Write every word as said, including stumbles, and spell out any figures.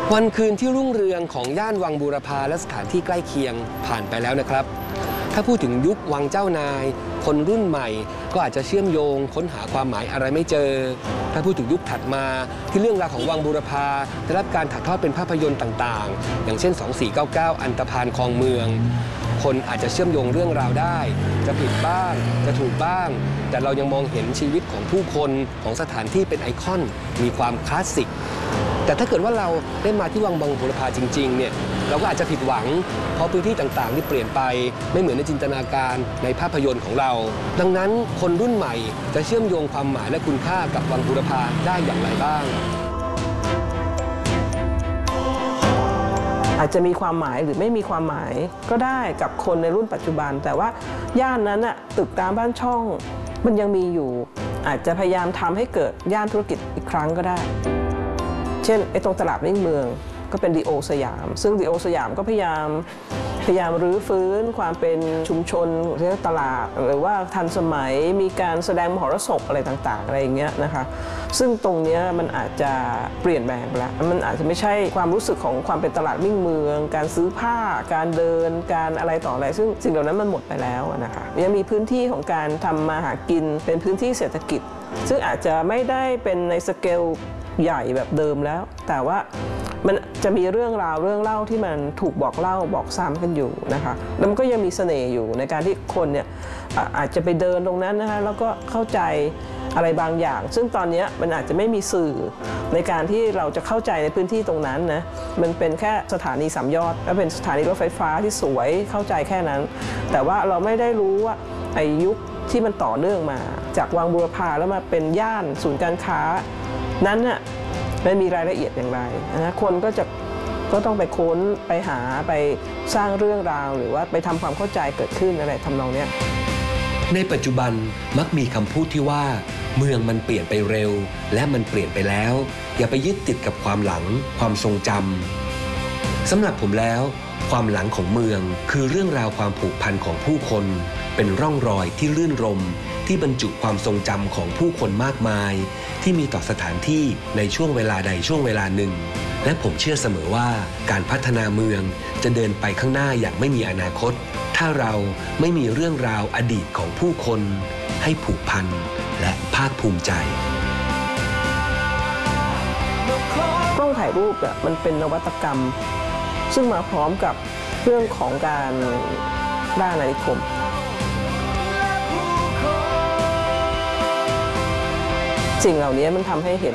วันคืนที่รุ่งเรืองของย่านวังบูรพาและสถานที่ใกล้เคียงผ่านไปแล้วนะครับถ้าพูดถึงยุควังเจ้านายคนรุ่นใหม่ก็อาจจะเชื่อมโยงค้นหาความหมายอะไรไม่เจอถ้าพูดถึงยุคถัดมาที่เรื่องราวของวังบูรพาได้รับการถ่ายทอดเป็นภาพยนตร์ต่างๆอย่างเช่นสองสี่เก้าเก้าอันธพาลคลองเมืองคนอาจจะเชื่อมโยงเรื่องราวได้จะผิดบ้างจะถูกบ้างแต่เรายังมองเห็นชีวิตของผู้คนของสถานที่เป็นไอคอนมีความคลาสสิกแต่ถ้าเกิดว่าเราได้มาที่วังบังบูรพาจริงๆเนี่ยเราก็อาจจะผิดหวังเพราะพื้นที่ต่างๆนี่เปลี่ยนไปไม่เหมือนในจินตนาการในภาพยนตร์ของเราดังนั้นคนรุ่นใหม่จะเชื่อมโยงความหมายและคุณค่ากับวังบูรพาได้อย่างไรบ้างอาจจะมีความหมายหรือไม่มีความหมายก็ได้กับคนในรุ่นปัจจุบันแต่ว่าย่านนั้นน่ะตึกตามบ้านช่องมันยังมีอยู่อาจจะพยายามทำให้เกิดย่านธุรกิจอีกครั้งก็ได้เช่นไอ้ตรงตลาดมิ่งเมืองก็เป็นดีโอสยามซึ่งดีโอสยามก็พยายามพยายามรื้อฟื้นความเป็นชุมชนเรียกตลาดหรือว่าทันสมัยมีการแสดงมหรสพอะไรต่างๆอะไรอย่างเงี้ยนะคะซึ่งตรงนี้มันอาจจะเปลี่ยนแปลงไปแล้วมันอาจจะไม่ใช่ความรู้สึกของความเป็นตลาดมิ่งเมืองการซื้อผ้าการเดินการอะไรต่ออะไรซึ่งสิ่งเหล่านั้นมันหมดไปแล้วนะคะยังมีพื้นที่ของการทำมาหากินเป็นพื้นที่เศรษฐกิจซึ่งอาจจะไม่ได้เป็นในสเกลใหญ่แบบเดิมแล้วแต่ว่ามันจะมีเรื่องราวเรื่องเล่าที่มันถูกบอกเล่าบอกซ้ำกันอยู่นะคะแล้วมันก็ยังมีเสน่ห์อยู่ในการที่คนเนี่ยอาจจะไปเดินตรงนั้นนะคะแล้วก็เข้าใจอะไรบางอย่างซึ่งตอนนี้มันอาจจะไม่มีสื่อในการที่เราจะเข้าใจในพื้นที่ตรงนั้นนะมันเป็นแค่สถานีสามยอดและเป็นสถานีรถไฟฟ้าที่สวยเข้าใจแค่นั้นแต่ว่าเราไม่ได้รู้ว่าไอ้ยุคที่มันต่อเนื่องมาจากวังบูรพาแล้วมาเป็นย่านศูนย์การค้านั้นน่ะมันมีรายละเอียดอย่างไรนะคนก็จะก็ต้องไปค้นไปหาไปสร้างเรื่องราวหรือว่าไปทำความเข้าใจเกิดขึ้นอะไรทำนองนี้ในปัจจุบันมักมีคำพูดที่ว่าเมืองมันเปลี่ยนไปเร็วและมันเปลี่ยนไปแล้วอย่าไปยึดติดกับความหลังความทรงจำสำหรับผมแล้วความหลังของเมืองคือเรื่องราวความผูกพันของผู้คนเป็นร่องรอยที่ลื่นรมที่บรรจุความทรงจำของผู้คนมากมายที่มีต่อสถานที่ในช่วงเวลาใดช่วงเวลาหนึ่งและผมเชื่อเสมอว่าการพัฒนาเมืองจะเดินไปข้างหน้าอย่างไม่มีอนาคตถ้าเราไม่มีเรื่องราวอดีตของผู้คนให้ผูกพันและภาคภูมิใจกล้องถ่ายรูปอ่ะมันเป็นนวัตกรรมซึ่งมาพร้อมกับเรื่องของการล่าอาณานิคมสิ่งเหล่านี้มันทำให้เห็น